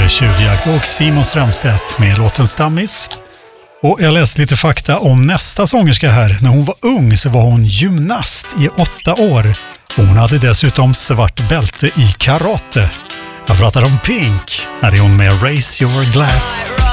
Tjuvjakt och Simon Strömstedt med låten Stammis. Och jag läste lite fakta om nästa sångerska här. När hon var ung så var hon gymnast i 8 år. Och hon hade dessutom svart bälte i karate. Jag pratar om Pink. Här är hon med Raise Your Glass.